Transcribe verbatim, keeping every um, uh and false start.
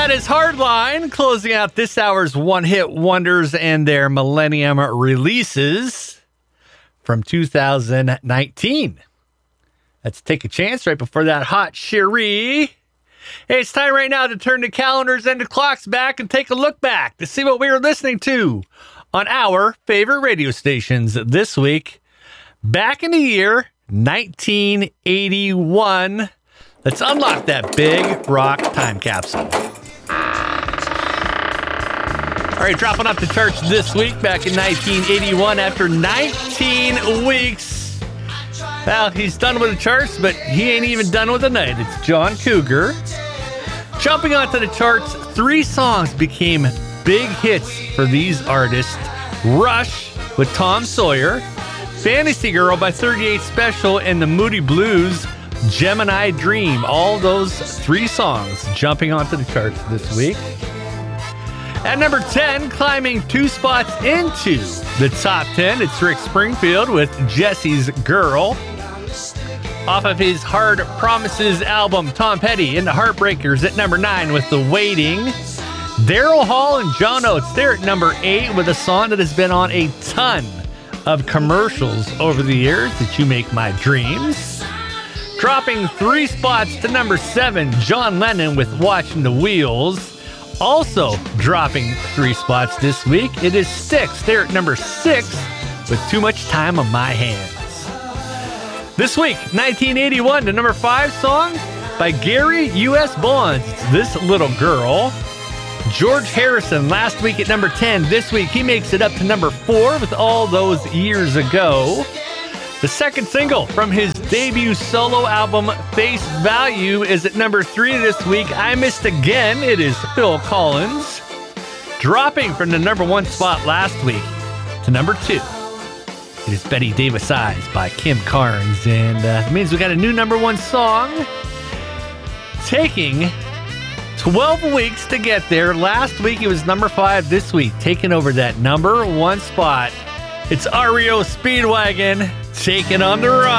That is Hardline, closing out this hour's one-hit wonders and their Millennium releases from two thousand nineteen. Let's take a chance right before that Hot Cherie. Hey, it's time right now to turn the calendars and the clocks back and take a look back to see what we were listening to on our favorite radio stations this week. Back in the year nineteen eighty-one. Let's unlock that big rock time capsule. All right, dropping off the charts this week back in nineteen eighty-one after nineteen weeks. Well, he's done with the charts, but he ain't even done with the night. It's John Cougar. Jumping onto the charts, three songs became big hits for these artists. Rush with Tom Sawyer, Fantasy Girl by thirty-eight Special, and the Moody Blues, Gemini Dream. All those three songs jumping onto the charts this week. At number ten, climbing two spots into the top ten, it's Rick Springfield with Jesse's Girl. Off of his Hard Promises album, Tom Petty and the Heartbreakers at number nine with The Waiting. Daryl Hall and John Oates, they're at number eight with a song that has been on a ton of commercials over the years, That You Make My Dreams. Dropping three spots to number seven, John Lennon with Watching the Wheels. Also dropping three spots this week, it is Styx. They're at number six with Too Much Time on My Hands. This week, nineteen eighty-one, the number five song by Gary U S Bonds, it's This Little Girl. George Harrison last week at number ten. This week, he makes it up to number four with All Those Years Ago. The second single from his debut solo album, Face Value, is at number three this week. I Missed Again. It is Phil Collins. Dropping from the number one spot last week to number two, it is Betty Davis Eyes by Kim Carnes. And uh, it means we got a new number one song. Taking twelve weeks to get there. Last week it was number five. This week, taking over that number one spot, it's R E O Speedwagon, taking on the run.